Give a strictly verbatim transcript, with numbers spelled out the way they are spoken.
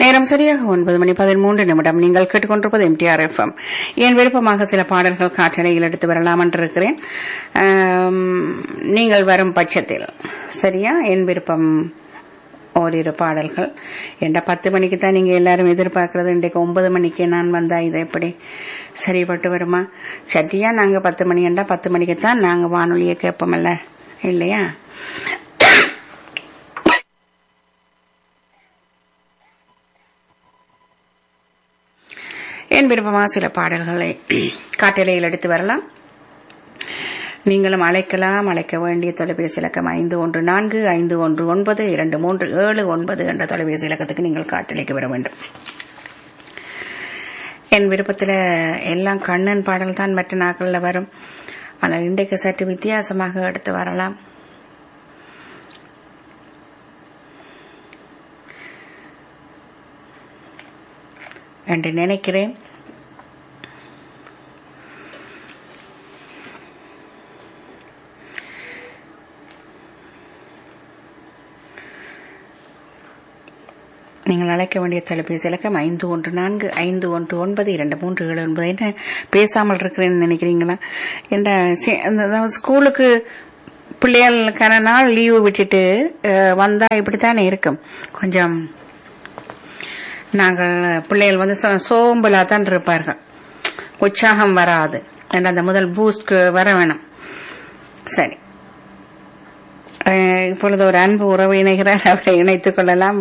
நேரம் சரியாக ஒன்பது மணி பதிமூன்று நிமிடம். நீங்கள் கேட்டுக்கொண்டிருப்பது எம்டிஆர் எஃப்எம். என் விருப்பமாக சில பாடல்கள் காற்றலையில் எடுத்து வரலாம் என்றிருக்கிறேன். நீங்கள் வரும் பட்சத்தில் சரியா என் விருப்பம் ஓரிரு பாடல்கள். என்ற பத்து மணிக்கு தான் நீங்க எல்லாரும் எதிர்பார்க்கறது. இன்றைக்கு ஒன்பது மணிக்கு நான் வந்தா இது எப்படி சரிப்பட்டு வருமா? சரியா நாங்க பத்து மணி என்றா பத்து மணிக்கு தான் நாங்க வானொலியை கேட்போம்ல, இல்லையா? என் விருப்பமாக சில பாடல்களை காட்டலையில் எடுத்து வரலாம். நீங்களும் அழைக்கலாம். அழைக்க வேண்டிய தொலைபேசி இலக்கம் ஐந்து ஒன்று நான்கு ஐந்து ஒன்று ஒன்பது இரண்டு மூன்று ஏழு ஒன்பது என்ற தொலைபேசி இலக்கத்துக்கு நீங்கள் காட்டலைக்கு வர வேண்டும். என் விருப்பத்தில் எல்லாம் கண்ணன் பாடல் தான் மற்ற நாட்களில் வரும். ஆனால் இன்றைக்கு சற்று வித்தியாசமாக எடுத்து வரலாம். என்று நினைக்கிறேன். நீங்கள் அழைக்க வேண்டிய தொலைபேசி இலக்கம் ஐந்து ஒன்று நான்கு ஐந்து ஒன்று ஒன்பது இரண்டு மூன்று ஏழு ஒன்பது. என்ன பேசாமல் இருக்கிறேன்னு நினைக்கிறீங்களா? என்ற ஸ்கூலுக்கு பிள்ளைகளுக்கான நாள் லீவு விட்டுட்டு வந்தா இப்படித்தானே இருக்கும். கொஞ்சம் நாங்கள் பிள்ளைகள் வந்து சோம்பலா தான் இருப்பார்கள், உற்சாகம் வராது. அந்த முதல் பூஸ்ட் வர வேணும். சரி, இப்பொழுது ஒரு அன்பு உறவு இணைகிறார், அவரை இணைத்துக் கொள்ளலாம்.